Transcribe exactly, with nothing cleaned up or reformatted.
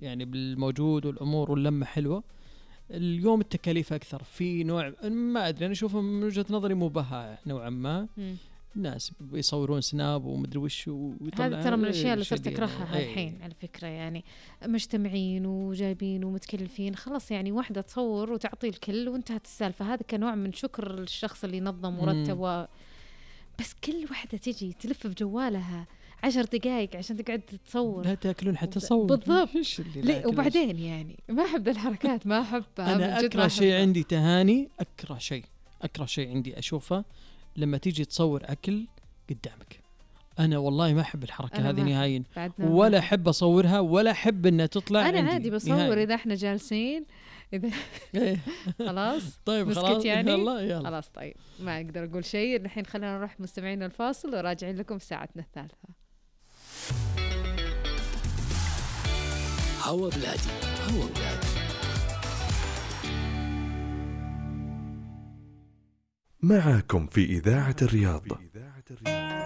يعني بالموجود والأمور واللمة حلوة. اليوم التكاليف أكثر في نوع ما أدري أنا أشوفه من وجهة نظري مباحة نوعا ما. م. الناس بيصورون سناب ومدري وش هذا ترى من الأشياء اللي صرت أكرهها الحين على فكرة. يعني مجتمعين وجايبين ومتكلفين خلاص يعني واحدة تصور وتعطي الكل وانتهت السالفة. هذا كنوع من شكر للشخص اللي نظم ورتب و... بس كل واحدة تجي تلف بجوالها عشر دقائق عشان تقعد تصور. لا تأكلون حتى تصور بالضبط. وبعدين يعني ما أحب الحركات ما أحبها. أنا أكره شيء عندي تهاني أكره شيء أكره شيء عندي أشوفه لما تيجي تصور أكل قدامك. أنا والله ما أحب الحركة هذه نهائيا ولا أحب أصورها ولا أحب أنها تطلع. أنا عادي بصور نهاية. إذا إحنا جالسين إذا خلاص طيب خلاص يعني يلا. خلاص طيب ما أقدر أقول شيء. الحين خلينا نروح مستمعين الفاصل وراجعين لكم في ساعتنا الثالثة. هوا بلادي هوا بلادي معاكم في إذاعة الرياض.